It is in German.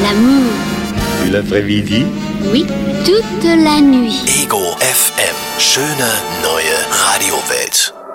L'amour. Et l'après-midi? Oui, toute la nuit. Ego FM. Schöne neue Radiowelt.